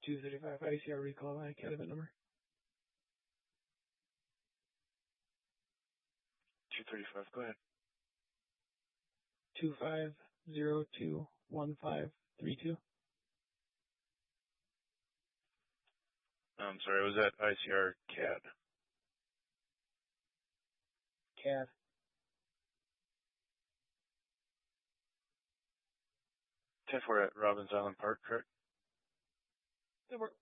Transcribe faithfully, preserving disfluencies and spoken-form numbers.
two thirty-five I C R recall my CAD event number. two thirty-five, go ahead. two five zero two one five three two. I'm sorry, was that I C R C A D? CAD. ten four at Robbins Island Park, correct? That work.